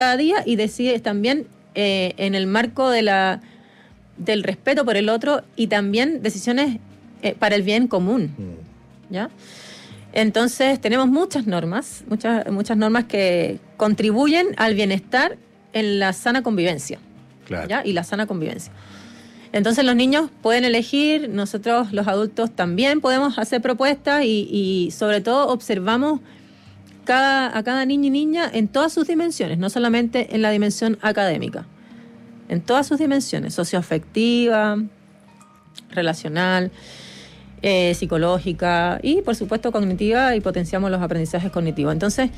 cada día y decides también en el marco del respeto por el otro y también decisiones para el bien común, ¿ya? Entonces tenemos muchas normas que contribuyen al bienestar en la sana convivencia, claro. ¿ya? Y la sana convivencia. Entonces los niños pueden elegir, nosotros los adultos también podemos hacer propuestas y sobre todo observamos a cada niño y niña en todas sus dimensiones, no solamente en la dimensión académica, en todas sus dimensiones, socioafectiva, relacional, psicológica y por supuesto cognitiva, y potenciamos los aprendizajes cognitivos. Entonces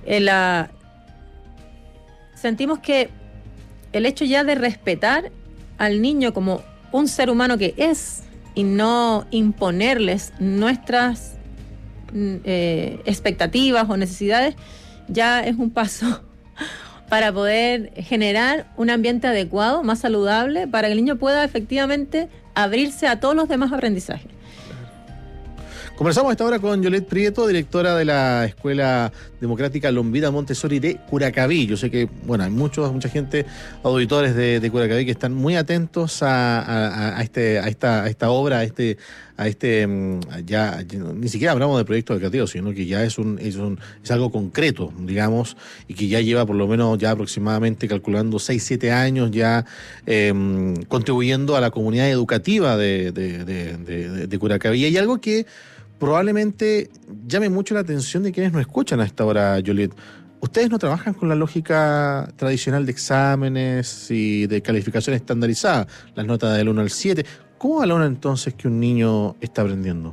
sentimos que el hecho ya de respetar al niño como un ser humano que es y no imponerles nuestras expectativas o necesidades ya es un paso para poder generar un ambiente adecuado, más saludable, para que el niño pueda efectivamente abrirse a todos los demás aprendizajes. Conversamos a esta hora con Yolette Prieto, directora de la Escuela Democrática Lombida Montessori de Curacaví. Yo sé que, bueno, hay mucha gente, auditores de Curacaví, que están muy atentos a esta obra, ya ni siquiera hablamos de proyectos educativos, sino que ya es algo concreto, digamos, y que ya lleva por lo menos ya aproximadamente, calculando 6-7 años ya contribuyendo a la comunidad educativa de Curacaví. Y hay algo que probablemente llame mucho la atención de quienes nos escuchan a esta hora, Yolette. Ustedes no trabajan con la lógica tradicional de exámenes y de calificación estandarizada, las notas del 1 al 7. ¿Cómo valora entonces que un niño está aprendiendo?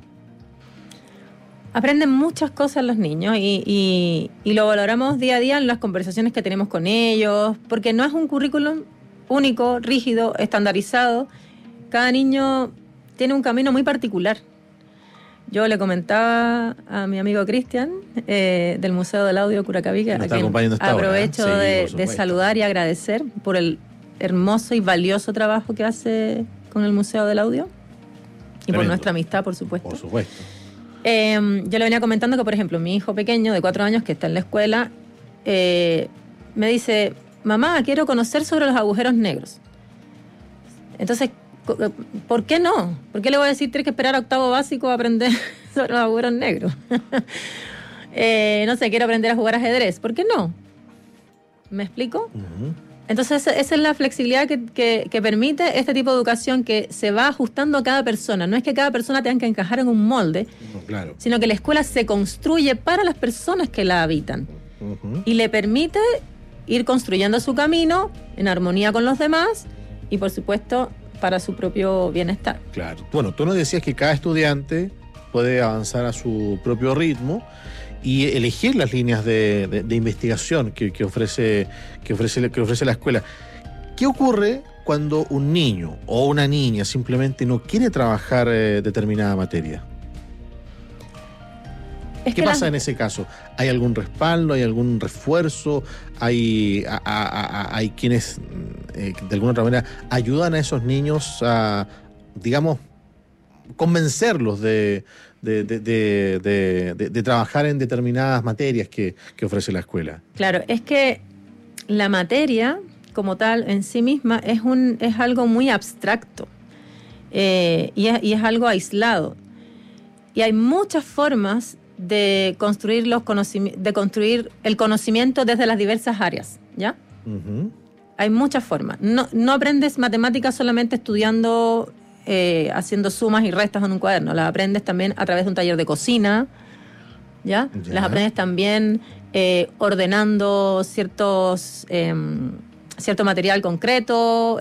Aprenden muchas cosas los niños y lo valoramos día a día en las conversaciones que tenemos con ellos, porque no es un currículum único, rígido, estandarizado. Cada niño tiene un camino muy particular. Yo le comentaba a mi amigo Cristian del Museo del Audio Curacaví, a quien aprovecho de saludar y agradecer por el hermoso y valioso trabajo que hace con el Museo del Audio y por nuestra amistad, por supuesto. Por supuesto. Yo le venía comentando que, por ejemplo, mi hijo pequeño de 4 años que está en la escuela me dice: mamá, quiero conocer sobre los agujeros negros. Entonces, ¿por qué no? ¿Por qué le voy a decir tienes que esperar a octavo básico a aprender sobre los agujeros negros? No sé, quiero aprender a jugar ajedrez. ¿Por qué no? ¿Me explico? Uh-huh. Entonces esa es la flexibilidad que permite este tipo de educación, que se va ajustando a cada persona. No es que cada persona tenga que encajar en un molde, no, claro, sino que la escuela se construye para las personas que la habitan. Uh-huh. Y le permite ir construyendo su camino en armonía con los demás y, por supuesto, para su propio bienestar. Claro. Bueno, tú nos decías que cada estudiante puede avanzar a su propio ritmo y elegir las líneas de investigación que ofrece la escuela. ¿Qué ocurre cuando un niño o una niña simplemente no quiere trabajar determinada materia? ¿Qué pasa en ese caso? ¿Hay algún respaldo? ¿Hay algún refuerzo? ¿Hay quienes de alguna otra manera ayudan a esos niños a, digamos, convencerlos de trabajar en determinadas materias que ofrece la escuela? Claro, es que la materia como tal en sí misma es algo muy abstracto y es algo aislado. Y hay muchas formas de construir el conocimiento desde las diversas áreas, ¿ya? Uh-huh. Hay muchas formas. No aprendes matemáticas solamente estudiando, haciendo sumas y restas en un cuaderno. Las aprendes también a través de un taller de cocina, ¿ya? Las aprendes también ordenando cierto material concreto.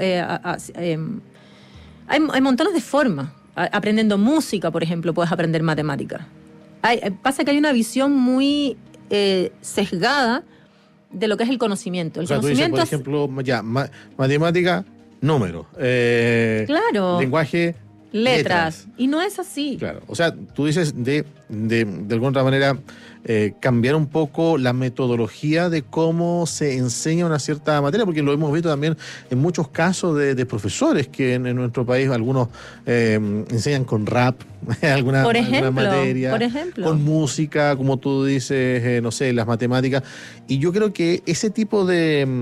Hay montones de formas. Aprendiendo música, por ejemplo, puedes aprender matemáticas. Pasa que hay una visión muy sesgada de lo que es el conocimiento. El conocimiento, tú dices, por ejemplo, matemática, número. Claro. Lenguaje, letras. Y no es así. Claro, o sea, tú dices de alguna otra manera cambiar un poco la metodología de cómo se enseña una cierta materia, porque lo hemos visto también en muchos casos de profesores que en nuestro país algunos enseñan con rap, alguna materia, por ejemplo, con música, como tú dices, no sé, las matemáticas, y yo creo que ese tipo de